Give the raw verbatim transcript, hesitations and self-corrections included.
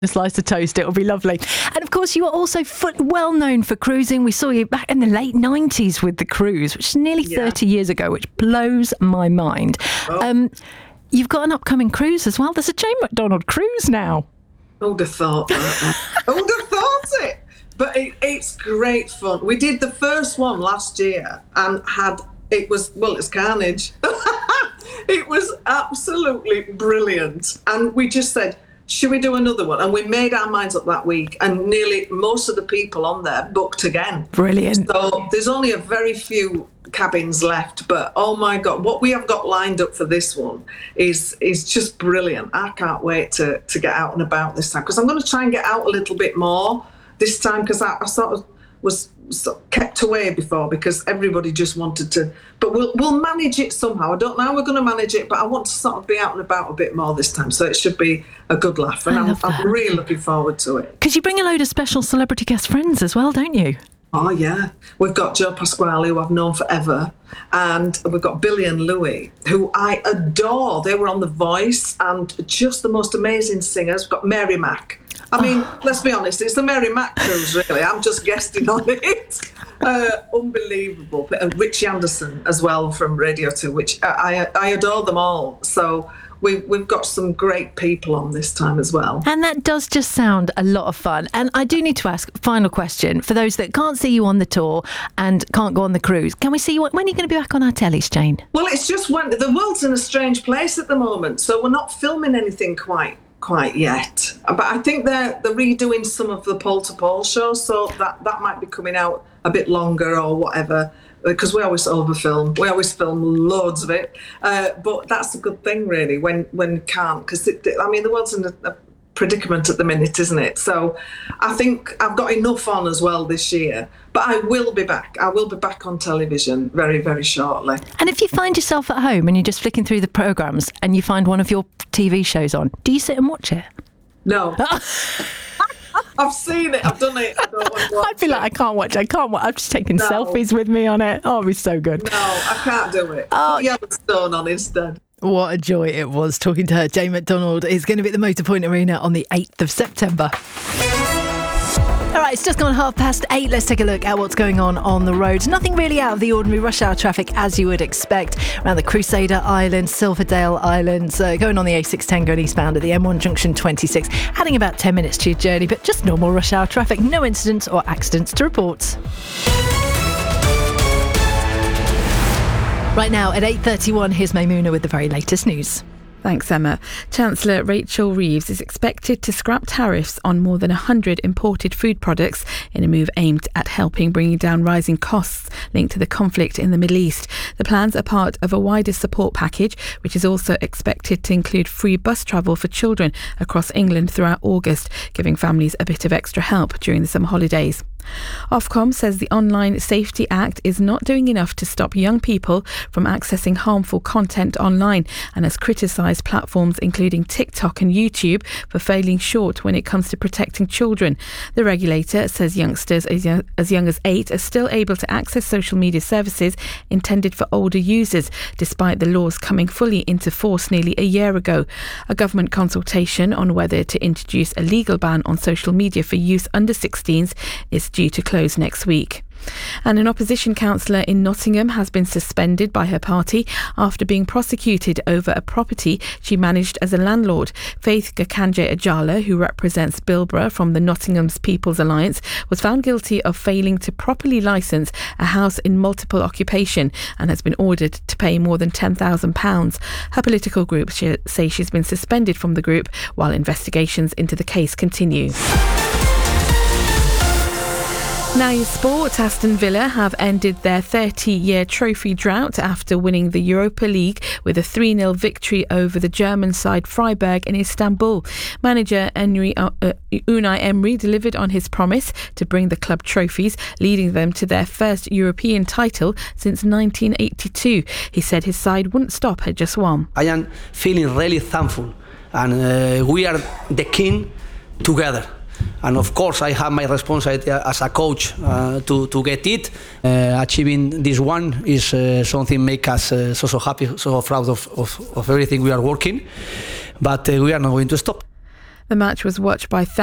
A slice of toast, it'll be lovely. And of course, you are also foot well known for cruising. We saw you back in the late nineties with the cruise, which is nearly yeah. thirty years ago, which blows my mind. Oh. Um, you've got an upcoming cruise as well. There's a Jane McDonald cruise now. Who'd have thought that? Who'd have thought it? But it, it's great fun. We did the first one last year and had, it was, well, it's carnage. It was absolutely brilliant. And we just said, should we do another one? And we made our minds up that week, and nearly most of the people on there booked again. Brilliant. So there's only a very few cabins left, but oh my God, what we have got lined up for this one is is just brilliant. I can't wait to, to get out and about this time, because I'm going to try and get out a little bit more this time, because I, I sort of was sort of kept away before because everybody just wanted to, but we'll we'll manage it somehow. I don't know how we're going to manage it, but I want to sort of be out and about a bit more this time, so it should be a good laugh, and I'm, I'm really looking forward to it. Because you bring a load of special celebrity guest friends as well, don't you? Oh yeah, we've got Joe Pasquale, who I've known forever, and we've got Billy and Louie, who I adore. They were on The Voice and just the most amazing singers. We've got Mary Mac. I mean, oh. let's be honest, it's the Mary Mac cruise, really. I'm just guesting on it. Uh, unbelievable. And Richie Anderson as well from Radio two, which I, I, I adore them all. So we, we've got some great people on this time as well. And that does just sound a lot of fun. And I do need to ask, final question, for those that can't see you on the tour and can't go on the cruise, can we see you, when are you going to be back on our tellies, Jane? Well, it's just when the world's in a strange place at the moment, so we're not filming anything quite quite yet. But I think they're they're redoing some of the Pole to Pole shows, so that, that might be coming out a bit longer or whatever, because we always overfilm. We always film loads of it. Uh, but that's a good thing, really, when when we can't, because, I mean, the world's in a, a predicament at the minute, isn't it? So I think I've got enough on as well this year. But I will be back. I will be back on television very, very shortly. And if you find yourself at home and you're just flicking through the programmes and you find one of your T V shows on, do you sit and watch it? No. I've seen it. I've done it. I don't want to watch I'd be like, I can't watch. I can't watch. I've just taken no. selfies with me on it. Oh, it'd be so good. No, I can't do it. Oh, Yellowstone on instead. What a joy it was talking to her. Jane McDonald is going to be at the Motorpoint Arena on the eighth of September. All right, it's just gone half past eight. Let's take a look at what's going on on the roads. Nothing really out of the ordinary. Rush hour traffic, as you would expect, around the Crusader Islands, Silverdale Islands, uh, going on the A six ten going eastbound at the M one junction twenty-six, adding about ten minutes to your journey, but just normal rush hour traffic. No incidents or accidents to report. Right now at eight thirty-one, here's Maimouna with the very latest news. Thanks, Emma. Chancellor Rachel Reeves is expected to scrap tariffs on more than one hundred imported food products in a move aimed at helping bring down rising costs linked to the conflict in the Middle East. The plans are part of a wider support package, which is also expected to include free bus travel for children across England throughout August, giving families a bit of extra help during the summer holidays. Ofcom says the Online Safety Act is not doing enough to stop young people from accessing harmful content online, and has criticised platforms including TikTok and YouTube for failing short when it comes to protecting children. The regulator says youngsters as young as, young as eight are still able to access social media services intended for older users, despite the laws coming fully into force nearly a year ago. A government consultation on whether to introduce a legal ban on social media for youth under sixteens is due to close next week. And an opposition councillor in Nottingham has been suspended by her party after being prosecuted over a property she managed as a landlord. Faith Gakanje Ajala, who represents Bilborough from the Nottingham's People's Alliance, was found guilty of failing to properly licence a house in multiple occupation and has been ordered to pay more than ten thousand pounds. Her political group say she's been suspended from the group while investigations into the case continue. Now in sport, Aston Villa have ended their thirty-year trophy drought after winning the Europa League with a three nil victory over the German side Freiburg in Istanbul. Manager Henry, uh, uh, Unai Emery delivered on his promise to bring the club trophies, leading them to their first European title since nineteen eighty-two. He said his side wouldn't stop at just one. I am feeling really thankful, and uh, we are the king together. And of course, I have my responsibility as a coach uh, to, to get it. Uh, achieving this one is uh, something make us uh, so, so happy, so proud of, of, of everything we are working. But uh, we are not going to stop. The match was watched by thousands